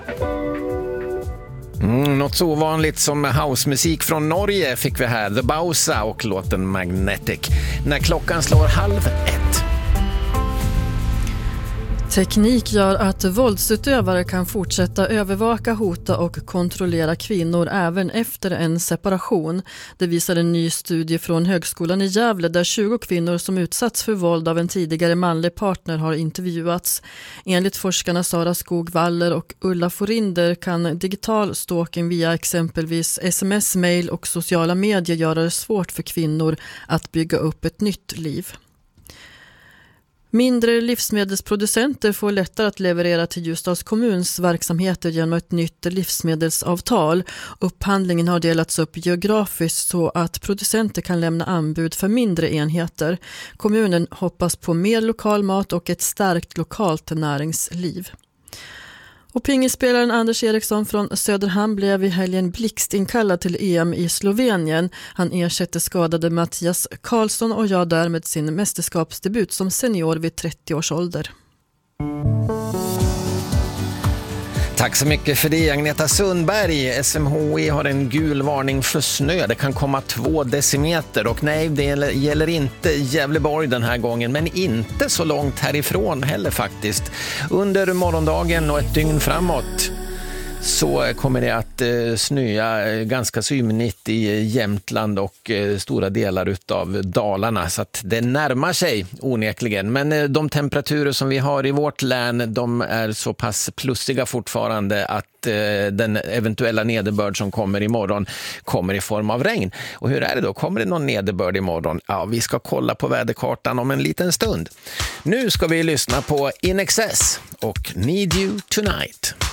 Något så ovanligt som housemusik från Norge fick vi här, The Bausa och låten Magnetic. När klockan slår 12:30. Teknik gör att våldsutövare kan fortsätta övervaka, hota och kontrollera kvinnor även efter en separation. Det visar en ny studie från Högskolan i Gävle där 20 kvinnor som utsatts för våld av en tidigare manlig partner har intervjuats. Enligt forskarna Sara Skog-Waller och Ulla Forinder kan digital stalking via exempelvis sms, mail och sociala medier göra det svårt för kvinnor att bygga upp ett nytt liv. Mindre livsmedelsproducenter får lättare att leverera till Ljusdals kommuns verksamheter genom ett nytt livsmedelsavtal. Upphandlingen har delats upp geografiskt så att producenter kan lämna anbud för mindre enheter. Kommunen hoppas på mer lokal mat och ett starkt lokalt näringsliv. Och pingisspelaren Anders Eriksson från Söderhamn blev i helgen blixtinkallad till EM i Slovenien. Han ersätter skadade Mattias Karlsson och gör därmed sin mästerskapsdebut som senior vid 30 års ålder. Tack så mycket för det, Agneta Sundberg. SMHI har en gul varning för snö. Det kan komma 2 decimeter och nej, det gäller inte Gävleborg den här gången, men inte så långt härifrån heller faktiskt. Under morgondagen och ett dygn framåt så kommer det att snöa ganska symnigt i Jämtland och stora delar utav Dalarna, så att det närmar sig onekligen. Men de temperaturer som vi har i vårt län, de är så pass plussiga fortfarande att den eventuella nederbörd som kommer imorgon kommer i form av regn. Och hur är det då? Kommer det någon nederbörd imorgon? Ja, vi ska kolla på väderkartan om en liten stund. Nu ska vi lyssna på In Excess och Need You Tonight.